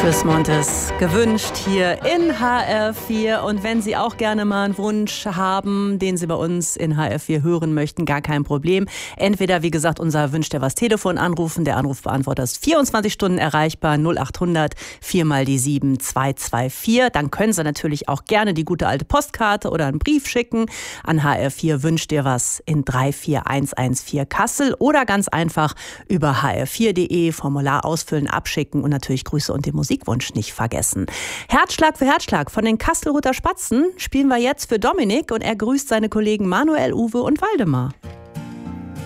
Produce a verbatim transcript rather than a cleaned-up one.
Chris Montes gewünscht hier in H R vier. Und wenn Sie auch gerne mal einen Wunsch haben, den Sie bei uns in H R vier hören möchten, gar kein Problem. Entweder, wie gesagt, unser Wünsch dir was Telefon anrufen. Der Anrufbeantworter ist vierundzwanzig Stunden erreichbar. null achthundert vier mal die sieben zwei zwei vier. Dann können Sie natürlich auch gerne die gute alte Postkarte oder einen Brief schicken an H R vier Wünsch dir was in drei vier eins eins vier Kassel oder ganz einfach über h r vier punkt de Formular ausfüllen, abschicken und natürlich Grüße und den Musikwunsch nicht vergessen. Herzschlag für Herzschlag von den Kastelruther Spatzen spielen wir jetzt für Dominik und er grüßt seine Kollegen Manuel, Uwe und Waldemar.